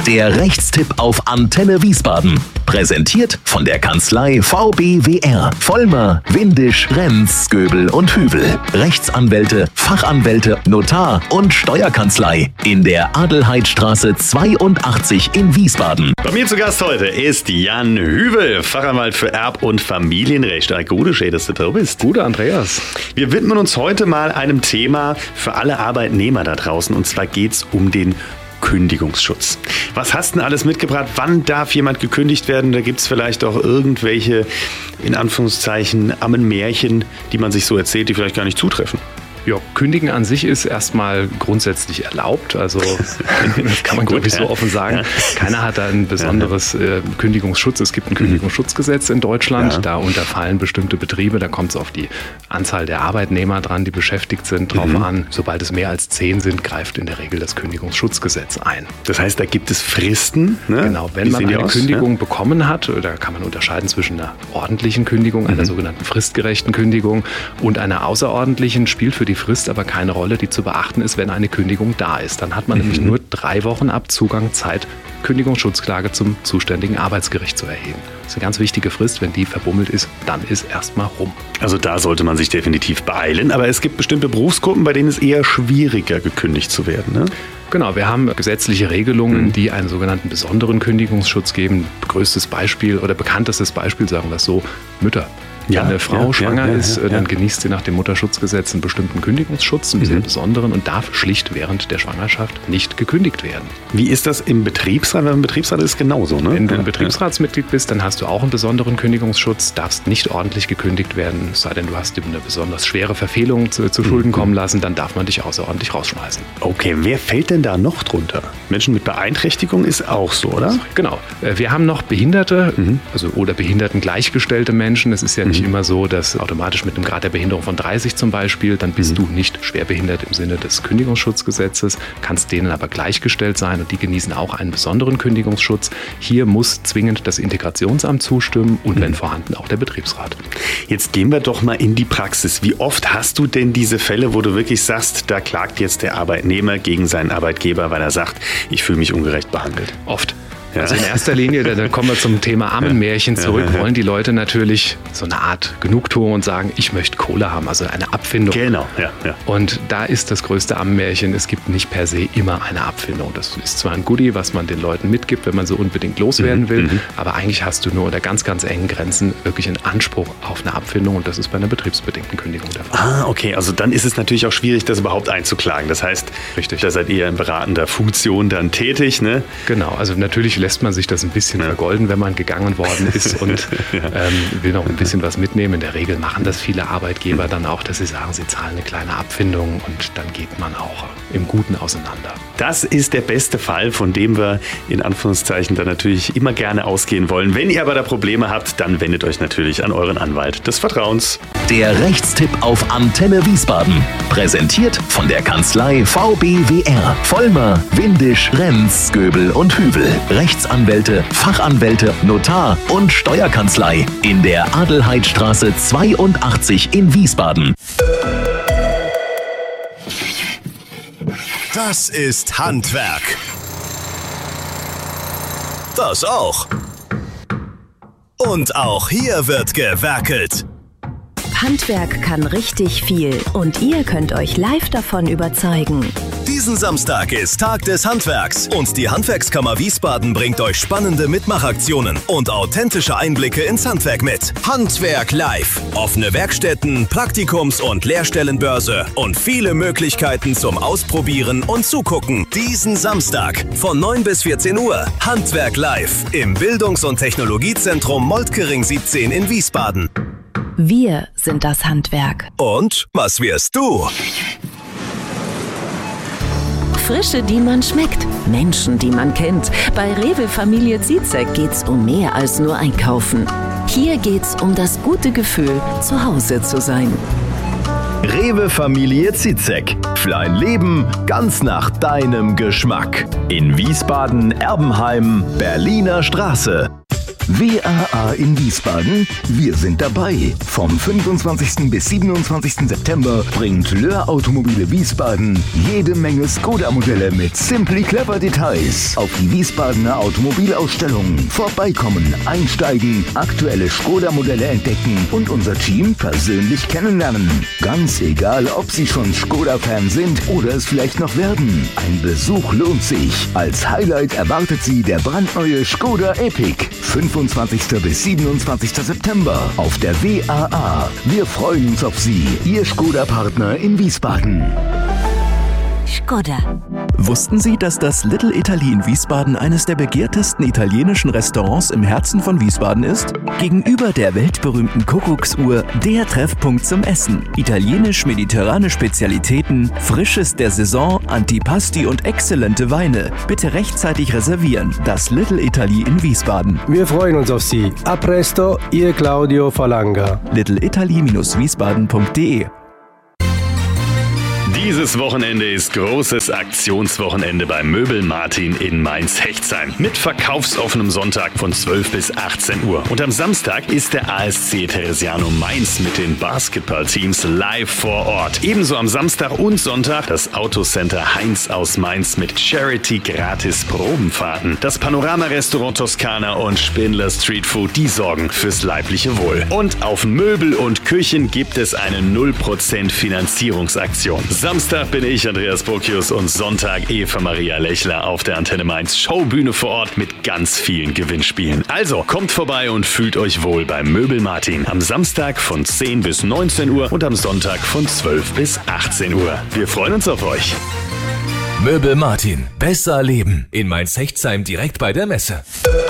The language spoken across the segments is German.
Der Rechtstipp auf Antenne Wiesbaden. Präsentiert von der Kanzlei VBWR. Vollmer, Windisch, Renz, Göbel und Hübel. Rechtsanwälte, Fachanwälte, Notar und Steuerkanzlei. In der Adelheidstraße 82 in Wiesbaden. Bei mir zu Gast heute ist Jan Hübel, Fachanwalt für Erb- und Familienrecht. Gute, schön, dass du da bist. Gute, Andreas. Wir widmen uns heute mal einem Thema für alle Arbeitnehmer da draußen. Und zwar geht es um den Kündigungsschutz. Was hast du denn alles mitgebracht? Wann darf jemand gekündigt werden? Da gibt es vielleicht auch irgendwelche, in Anführungszeichen, Ammenmärchen, die man sich so erzählt, die vielleicht gar nicht zutreffen. Ja, Kündigen an sich ist erstmal grundsätzlich erlaubt. Also das kann man, glaube ich, so offen sagen. Ja. Keiner hat da ein besonderes Kündigungsschutz. Es gibt ein Kündigungsschutzgesetz in Deutschland. Ja. Da unterfallen bestimmte Betriebe. Da kommt es auf die Anzahl der Arbeitnehmer dran, die beschäftigt sind, drauf an. Sobald es mehr als 10 sind, greift in der Regel das Kündigungsschutzgesetz ein. Das heißt, da gibt es Fristen? Ne? Genau, wenn man eine Kündigung bekommen hat, da kann man unterscheiden zwischen einer ordentlichen Kündigung, einer sogenannten fristgerechten Kündigung und einer außerordentlichen, spielt für die Frist aber keine Rolle, die zu beachten ist, wenn eine Kündigung da ist. Dann hat man nämlich nur 3 Wochen Abzugang Zeit, Kündigungsschutzklage zum zuständigen Arbeitsgericht zu erheben. Das ist eine ganz wichtige Frist. Wenn die verbummelt ist, dann ist erstmal rum. Also da sollte man sich definitiv beeilen. Aber es gibt bestimmte Berufsgruppen, bei denen es eher schwieriger gekündigt zu werden, ne? Genau, wir haben gesetzliche Regelungen, die einen sogenannten besonderen Kündigungsschutz geben. Größtes Beispiel oder bekanntestes Beispiel, sagen wir es so, Mütter. Wenn eine Frau schwanger ist, dann genießt sie nach dem Mutterschutzgesetz einen bestimmten Kündigungsschutz, einen sehr besonderen, und darf schlicht während der Schwangerschaft nicht gekündigt werden. Wie ist das im Betriebsrat? Weil im Betriebsrat ist es genauso, ne? Wenn du ein Betriebsratsmitglied bist, dann hast du auch einen besonderen Kündigungsschutz, darfst nicht ordentlich gekündigt werden, es sei denn, du hast dir eine besonders schwere Verfehlung zu Schulden kommen lassen, dann darf man dich außerordentlich rausschmeißen. Okay, wer fällt denn da noch drunter? Menschen mit Beeinträchtigung ist auch so, oder? Genau. Wir haben noch Behinderte, oder behinderten gleichgestellte Menschen. Es ist ja nicht immer so, dass automatisch mit einem Grad der Behinderung von 30 zum Beispiel, dann bist du nicht schwerbehindert im Sinne des Kündigungsschutzgesetzes, kannst denen aber gleichgestellt sein und die genießen auch einen besonderen Kündigungsschutz. Hier muss zwingend das Integrationsamt zustimmen und wenn vorhanden auch der Betriebsrat. Jetzt gehen wir doch mal in die Praxis. Wie oft hast du denn diese Fälle, wo du wirklich sagst, da klagt jetzt der Arbeitnehmer gegen seinen Arbeitgeber, weil er sagt, ich fühle mich ungerecht behandelt? Oft. Also in erster Linie, da kommen wir zum Thema Ammenmärchen zurück, wollen die Leute natürlich so eine Art Genugtuung und sagen, ich möchte Kohle haben, also eine Abfindung. Genau, ja. Und da ist das größte Ammenmärchen, es gibt nicht per se immer eine Abfindung. Das ist zwar ein Goodie, was man den Leuten mitgibt, wenn man so unbedingt loswerden will, aber eigentlich hast du nur unter ganz, ganz engen Grenzen wirklich einen Anspruch auf eine Abfindung und das ist bei einer betriebsbedingten Kündigung der Fall. Okay, also dann ist es natürlich auch schwierig, das überhaupt einzuklagen. Das heißt, da seid ihr in beratender Funktion dann tätig, ne? Genau, also natürlich lässt man sich das ein bisschen vergolden, wenn man gegangen worden ist und will noch ein bisschen was mitnehmen. In der Regel machen das viele Arbeitgeber dann auch, dass sie sagen, sie zahlen eine kleine Abfindung und dann geht man auch im Guten auseinander. Das ist der beste Fall, von dem wir in Anführungszeichen dann natürlich immer gerne ausgehen wollen. Wenn ihr aber da Probleme habt, dann wendet euch natürlich an euren Anwalt des Vertrauens. Der Rechtstipp auf Antenne Wiesbaden. Präsentiert von der Kanzlei VBWR. Vollmer, Windisch, Renz, Göbel und Hübel. Rechtsanwälte, Fachanwälte, Notar und Steuerkanzlei. In der Adelheidstraße 82 in Wiesbaden. Das ist Handwerk. Das auch. Und auch hier wird gewerkelt. Handwerk kann richtig viel und ihr könnt euch live davon überzeugen. Diesen Samstag ist Tag des Handwerks und die Handwerkskammer Wiesbaden bringt euch spannende Mitmachaktionen und authentische Einblicke ins Handwerk mit. Handwerk live. Offene Werkstätten, Praktikums- und Lehrstellenbörse und viele Möglichkeiten zum Ausprobieren und Zugucken. Diesen Samstag von 9 bis 14 Uhr. Handwerk live im Bildungs- und Technologiezentrum Moltkering 17 in Wiesbaden. Wir sind das Handwerk. Und was wirst du? Frische, die man schmeckt. Menschen, die man kennt. Bei Rewe Familie Zitzek geht's um mehr als nur einkaufen. Hier geht's um das gute Gefühl, zu Hause zu sein. Rewe Familie Zitzek. Für ein Leben ganz nach deinem Geschmack. In Wiesbaden, Erbenheim, Berliner Straße. WAA in Wiesbaden? Wir sind dabei. Vom 25. bis 27. September bringt Löhr Automobile Wiesbaden jede Menge Skoda-Modelle mit Simply Clever Details auf die Wiesbadener Automobilausstellung. Vorbeikommen, einsteigen, aktuelle Skoda-Modelle entdecken und unser Team persönlich kennenlernen. Ganz egal, ob Sie schon Skoda-Fan sind oder es vielleicht noch werden. Ein Besuch lohnt sich. Als Highlight erwartet Sie der brandneue Skoda Epic. 25. bis 27. September auf der WAA. Wir freuen uns auf Sie. Ihr Skoda-Partner in Wiesbaden. Skoda. Wussten Sie, dass das Little Italy in Wiesbaden eines der begehrtesten italienischen Restaurants im Herzen von Wiesbaden ist? Gegenüber der weltberühmten Kuckucksuhr der Treffpunkt zum Essen. Italienisch-mediterrane Spezialitäten, Frisches der Saison, Antipasti und exzellente Weine. Bitte rechtzeitig reservieren. Das Little Italy in Wiesbaden. Wir freuen uns auf Sie. A presto, Ihr Claudio Falanga. littleitaly-wiesbaden.de. Dieses Wochenende ist großes Aktionswochenende bei Möbel Martin in Mainz-Hechtsheim mit verkaufsoffenem Sonntag von 12 bis 18 Uhr. Und am Samstag ist der ASC Theresianum Mainz mit den Basketballteams live vor Ort. Ebenso am Samstag und Sonntag das Autocenter Heinz aus Mainz mit Charity-Gratis-Probenfahrten. Das Panorama-Restaurant Toskana und Spindler Street Food, die sorgen fürs leibliche Wohl. Und auf Möbel und Küchen gibt es eine 0% Finanzierungsaktion. Samstag bin ich, Andreas Bokius, und Sonntag Eva Maria Lechler auf der Antenne Mainz Showbühne vor Ort mit ganz vielen Gewinnspielen. Also kommt vorbei und fühlt euch wohl bei Möbel Martin. Am Samstag von 10 bis 19 Uhr und am Sonntag von 12 bis 18 Uhr. Wir freuen uns auf euch. Möbel Martin. Besser leben. In Mainz-Hechtsheim direkt bei der Messe.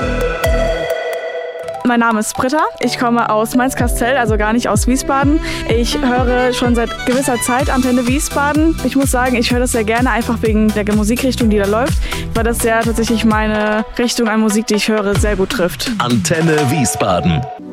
Mein Name ist Britta. Ich komme aus Mainz-Kastell, also gar nicht aus Wiesbaden. Ich höre schon seit gewisser Zeit Antenne Wiesbaden. Ich muss sagen, ich höre das sehr gerne, einfach wegen der Musikrichtung, die da läuft, weil das sehr tatsächlich meine Richtung an Musik, die ich höre, sehr gut trifft. Antenne Wiesbaden.